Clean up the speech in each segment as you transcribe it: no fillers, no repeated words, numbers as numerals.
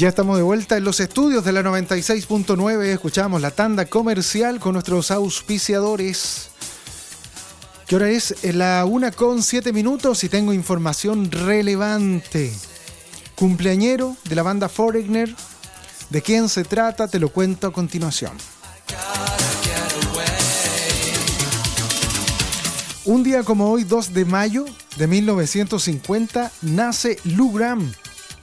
Ya estamos de vuelta en los estudios de la 96.9. Escuchamos la tanda comercial con nuestros auspiciadores. ¿Qué hora es? La 1:07 y tengo información relevante. Cumpleañero de la banda Foreigner. ¿De quién se trata? Te lo cuento a continuación. Un día como hoy, 2 de mayo de 1950, nace Lou Gramm.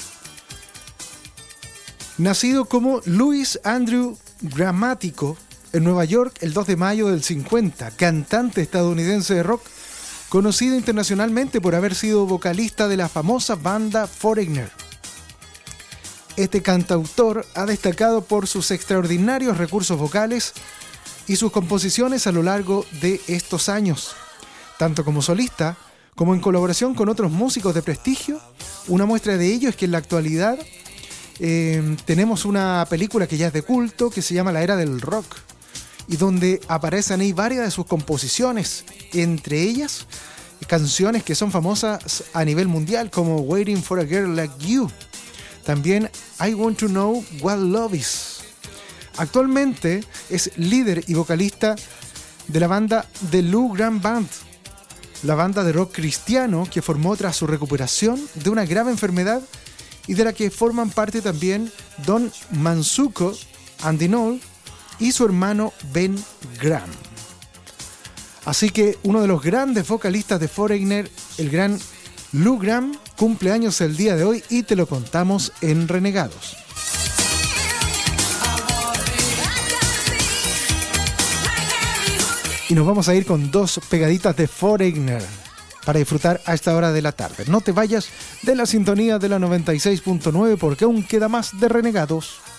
Nacido como Louis Andrew Grammatico en Nueva York el 2 de mayo del 50, cantante estadounidense de rock, conocido internacionalmente por haber sido vocalista de la famosa banda Foreigner. Este cantautor ha destacado por sus extraordinarios recursos vocales y sus composiciones a lo largo de estos años, tanto como solista como en colaboración con otros músicos de prestigio. Una muestra de ello es que en la actualidad tenemos una película que ya es de culto, que se llama La Era del Rock, y donde aparecen ahí varias de sus composiciones, entre ellas canciones que son famosas a nivel mundial, como Waiting for a Girl Like You, también I Want to Know What Love Is. Actualmente es líder y vocalista de la banda The Lou Gramm Band, la banda de rock cristiano que formó tras su recuperación de una grave enfermedad y de la que forman parte también Don Mansuko, Andy Knoll y su hermano Ben Gramm. Así que uno de los grandes vocalistas de Foreigner, el gran Lou Gramm, cumple años el día de hoy y te lo contamos en Renegados. Y nos vamos a ir con 2 pegaditas de Foreigner para disfrutar a esta hora de la tarde. No te vayas de la sintonía de la 96.9 porque aún queda más de Renegados.